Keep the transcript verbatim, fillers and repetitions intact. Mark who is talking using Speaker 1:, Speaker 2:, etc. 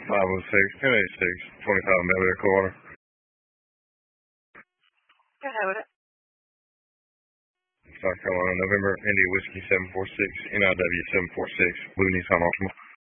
Speaker 1: five oh six, ten eighty-six, twenty-five milliliter quarter.
Speaker 2: Go ahead with it.
Speaker 1: South Carolina, November, India Whiskey seven four six, N I W seven four six, Blue Nissan Altima.